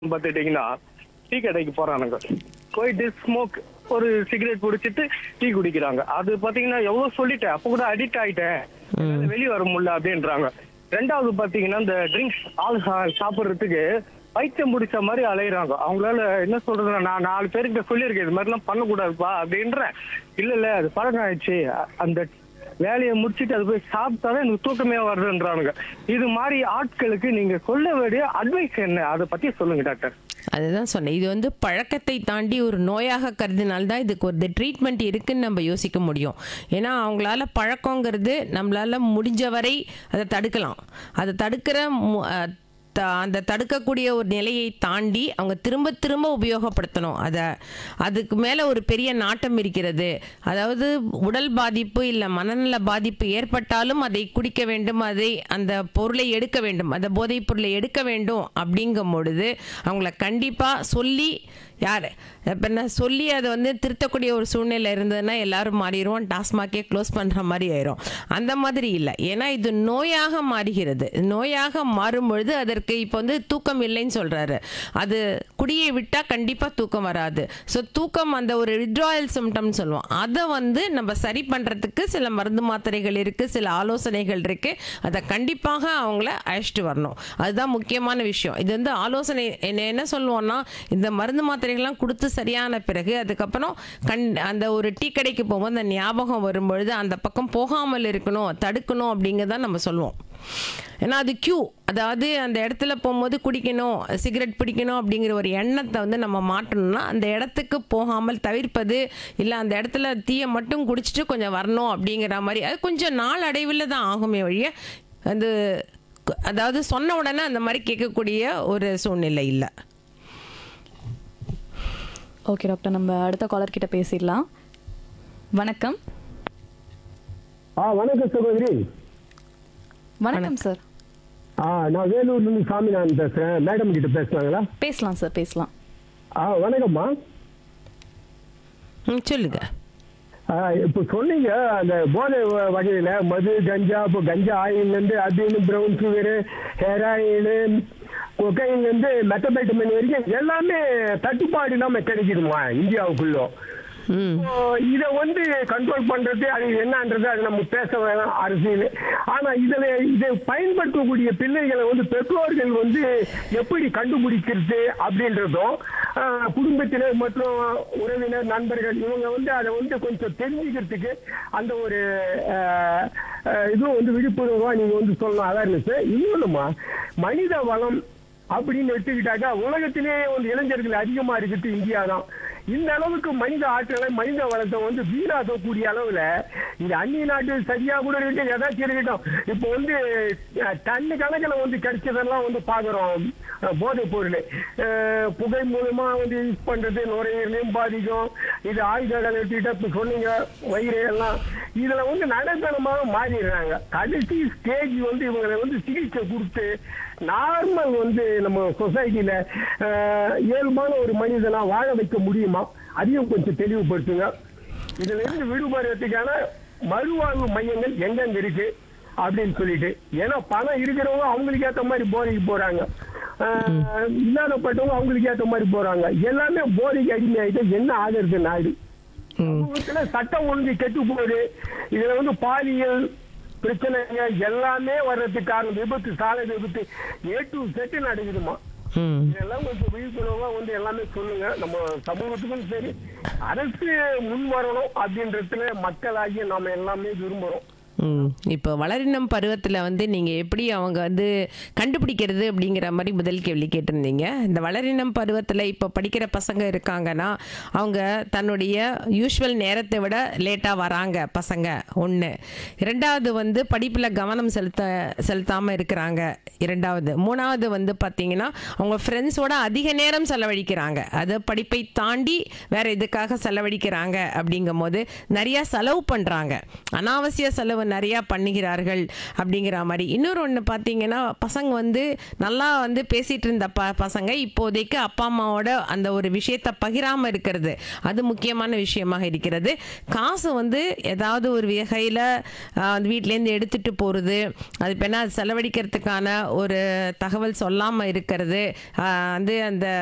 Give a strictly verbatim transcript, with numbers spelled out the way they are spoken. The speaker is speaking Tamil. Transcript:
பார்த்துட்டீங்கன்னா டீ கடைக்கு போறானுங்க, போயிட்டு ஸ்மோக் ஒரு சிகரெட் குடிச்சிட்டு டீ குடிக்கிறாங்க. அது பாத்தீங்கன்னா எவ்வளவு சொல்லிட்டேன், அப்ப கூட அடிக்ட் ஆயிட்டேன், வெளியே வர முடியல அப்படின்றாங்க. ரெண்டாவது பாத்தீங்கன்னா இந்த ட்ரிங்க்ஸ் ஆல்கஹால் சாப்பிடுறதுக்கு பைத்தியம் முடிச்ச மாதிரி அலையிறாங்க. அவங்களால என்ன சொல்றது, நான் நாலு பேருக்கு சொல்லியிருக்கேன் இது மாதிரிலாம் பண்ணக்கூடாதுப்பா அப்படின்றேன். இல்ல இல்ல அது பழக்கம் ஆயிடுச்சு, அந்த வேலையை முடிச்சுட்டு அது போய் சாப்பிட்டாதான் எனக்கு தூக்கமே வருதுன்றானுங்க. இது மாதிரி ஆட்களுக்கு நீங்க சொல்ல வேண்டிய அட்வைஸ் என்ன, அதை பத்தி சொல்லுங்க டாக்டர். அதுதான் சொன்னேன், இது வந்து பழக்கத்தை தாண்டி ஒரு நோயாக கருதினால்தான் இதுக்கு ஒரு ட்ரீட்மெண்ட் இருக்குன்னு நம்ம யோசிக்க முடியும். ஏன்னா அவங்களால பழக்கங்கிறது நம்மளால முடிஞ்சவரை அதை தடுக்கலாம். அதை தடுக்கிற மு- அஹ் த- அந்த தடுக்கக்கூடிய ஒரு நிலையை தாண்டி அவங்க திரும்ப திரும்ப உபயோகப்படுத்தணும். அதை அதுக்கு மேலே ஒரு பெரிய நாட்டம் இருக்கிறது. அதாவது உடல் பாதிப்பு இல்லை மனநல பாதிப்பு ஏற்பட்டாலும் அதை குடிக்க வேண்டும், அதை அந்த பொருளை எடுக்க வேண்டும், அந்த போதைப் பொருளை எடுக்க வேண்டும் அப்படிங்கும் பொழுது அவங்கள கண்டிப்பாக சொல்லி, யார் இப்போ என்ன சொல்லி அதை வந்து திருத்தக்கூடிய ஒரு சூழ்நிலை இருந்ததுன்னா எல்லாரும் மாறிடுவோம், டாஸ்மாகே க்ளோஸ் பண்ணுற மாதிரி ஆயிரும். அந்த மாதிரி இல்லை. ஏன்னா இது நோயாக மாறுகிறது. நோயாக மாறும் பொழுது அதற்கு இப்போ வந்து தூக்கம் இல்லைன்னு சொல்கிறாரு. அது குடியை விட்டால் கண்டிப்பாக தூக்கம் வராது. ஸோ தூக்கம் அந்த ஒரு விட்ராயல் சிம்டம்னு சொல்லுவோம், அதை வந்து நம்ம சரி பண்ணுறதுக்கு சில மருந்து மாத்திரைகள் இருக்குது, சில ஆலோசனைகள் இருக்குது. அதை கண்டிப்பாக அவங்கள அழைச்சிட்டு வரணும். அதுதான் முக்கியமான விஷயம். இது வந்து ஆலோசனை என்ன என்ன சொல்லுவோம்னா, இந்த மருந்து மாத்திரைகள்லாம் கொடுத்து சரியான பிறகு அதுக்கப்புறம் கண் அந்த ஒரு டீ கடைக்கு போகும்போது அந்த ஞாபகம் வரும்பொழுது அந்த பக்கம் போகாமல் இருக்கணும், தடுக்கணும் அப்படிங்கிறதான் நம்ம சொல்லுவோம். ஏன்னா அது கியூ, அதாவது அந்த இடத்துல போகும்போது குடிக்கணும், சிகரெட் பிடிக்கணும் அப்படிங்கிற ஒரு எண்ணத்தை வந்து நம்ம மாட்டணும்னா அந்த இடத்துக்கு போகாமல் தவிர்ப்பது, இல்லை அந்த இடத்துல டீயை மட்டும் குடிச்சிட்டு கொஞ்சம் வரணும் அப்படிங்கிற மாதிரி. அது கொஞ்சம் நாள் அடைவில் தான் ஆகுமே வழிய அது அதாவது சொன்ன உடனே அந்த மாதிரி கேட்கக்கூடிய ஒரு சூழ்நிலை இல்லை. ஓகே டாக்டர், நம்ம அடுத்த காலர் கிட்ட பேசிடலாம். வணக்கம். ஆ வணக்கம் சகோதரி. வணக்கம் சார். ஆ நான் வேலூர்ல இருந்து சாமிநாதன் பேசுறேன். மேடம் கிட்ட பேசுறாங்களா? பேசலாம் சார், பேசலாம். ஆ வணக்கம்மா. ம் சொல்லுங்க. ஆ, இப்போ சொன்னீங்க அந்த போதை வ- வகையில மது, கஞ்சா, இப்போ கஞ்சா ஆயில்ல இருந்து அப்படின்னு ப்ரௌன் சுகரு, ஹெராயின், கொக்கைன்ல இருந்து மெத்தபைட்டமின் வரைக்கும் எல்லாமே தட்டுப்பாடு இல்லாம கிடைக்குதுமா இந்தியாவுக்குள்ள. ம் இப்போ இதை வந்து கண்ட்ரோல் பண்றது அது என்னன்றது அது நம்ம பேச வேணாம் அரசியல். ஆனா இதுல இதை பயன்படுத்தக்கூடிய பிள்ளைகளை வந்து பெற்றோர்கள் வந்து எப்படி கண்டுபிடிக்கிறது அப்படின்றதும், ஆஹ், குடும்பத்தினர் மற்றும் உறவினர் நண்பர்கள் இவங்க வந்து அதை வந்து கொஞ்சம் தெரிஞ்சுக்கிறதுக்கு அந்த ஒரு ஆஹ், ஆஹ், இதுவும் வந்து விழிப்புணர்வா நீங்க வந்து சொல்லணும், அவேர்னஸ். இன்னொன்னுமா, மனித வளம் அப்படின்னு எடுத்துக்கிட்டாக்கா உலகத்திலேயே வந்து இளைஞர்கள் அதிகமா இருக்குது இந்தியா தான். இந்த அளவுக்கு மனித ஆற்றலை மனித வளத்தை வந்து வீணாக்கக்கூடிய அளவுல இந்த அந்நிய நாட்டு சரியா கூட இருக்கு, ஏதாச்சும் இருக்கட்டும். இப்போ வந்து அஹ், டன்னு கணக்கில் வந்து கிடைச்சதெல்லாம் வந்து பாக்குறோம். அஹ், போதைப் பொருள் அஹ், புகை மூலமா வந்து யூஸ் பண்றது நுரையீரலையும் பாதிக்கும். இது ஆயுதங்கள் எடுத்துக்கிட்டா இப்ப சொன்னீங்க வயிறு எல்லாம் இதுல வந்து நடைபெறமாக மாறிடுறாங்க. கடைசி ஸ்டேஜ் வந்து இவங்களை வந்து சிகிச்சை கொடுத்து நார்மல் வந்து நம்ம சொசைட்டில இயல்பான ஒரு மனிதனா வாழ வைக்க முடியுமா, அதையும் கொஞ்சம் தெளிவுபடுத்துங்க. இதுல இருந்து விடுபடுறதுக்கான மறுவாழ்வு மையங்கள் எங்கெங்க இருக்கு அப்படின்னு சொல்லிட்டு. ஏன்னா பணம் இருக்கிறவங்க அவங்களுக்கு ஏத்த மாதிரி போதைக்கு போறாங்க, ஆஹ், இல்லாதப்பட்டவங்க அவங்களுக்கு ஏத்த மாதிரி போறாங்க. எல்லாமே போதைக்கு அடிமையாயிட்டு என்ன ஆகுறது நாடு? சமூகத்துல சட்டம் ஒழுங்கு கெட்டு போகுது. இதுல வந்து பாலியல் பிரச்சனைங்க எல்லாமே வர்றதுக்கு காரணம் விபத்து, சாலை விபத்து, ஏ டு செட்டு நடக்குதுமா. ம் இதெல்லாம் கொஞ்சம் விழிப்புணர்வா வந்து எல்லாமே சொல்லுங்க. நம்ம சமூகத்துக்கும் சரி, அரசு முன் வரணும் அப்படின்றதுல மக்களாகிய நாம எல்லாமே விரும்புறோம். ம் இப்போ வளரினம் பருவத்தில் வந்து நீங்கள் எப்படி அவங்க வந்து கண்டுபிடிக்கிறது அப்படிங்கிற மாதிரி முதல் கேள்வி கேட்டிருந்தீங்க. இந்த வளரினம் பருவத்தில் இப்போ படிக்கிற பசங்க இருக்காங்கன்னா அவங்க தன்னுடைய யூஷுவல் நேரத்தை விட லேட்டாக வராங்க பசங்க, ஒன்று. இரண்டாவது வந்து படிப்பில் கவனம் செலுத்த செலுத்தாமல் இருக்கிறாங்க, இரண்டாவது. மூணாவது வந்து பார்த்தீங்கன்னா அவங்க ஃப்ரெண்ட்ஸோட அதிக நேரம் செலவழிக்கிறாங்க, அது படிப்பை தாண்டி வேற எதுக்காக செலவழிக்கிறாங்க அப்படிங்கும் போது நிறையா செலவு பண்ணுறாங்க. அனாவசிய செலவு செலவு நிறையா பண்ணுகிறார்கள் அப்படிங்கிற மாதிரி. இன்னொரு ஒன்று பார்த்தீங்கன்னா, பசங்க வந்து நல்லா வந்து பேசிகிட்டு இருந்த ப பசங்க இப்போதைக்கு அப்பா அம்மாவோட அந்த ஒரு விஷயத்தை பகிராமல் இருக்கிறது, அது முக்கியமான விஷயமாக இருக்கிறது. காசு வந்து ஏதாவது ஒரு வகையில் வீட்டிலேருந்து எடுத்துகிட்டு போகிறது, அது இப்போ என்ன செலவழிக்கிறதுக்கான ஒரு தகவல் சொல்லாமல் இருக்கிறது, வந்து அந்த